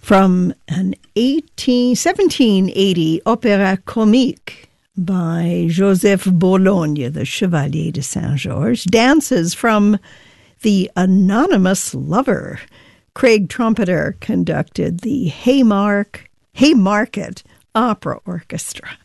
From an 1780 opera comique by Joseph Bologne, the Chevalier de Saint-Georges, dances from The Anonymous Lover. Craig Trumpeter conducted the Haymarket Opera Orchestra.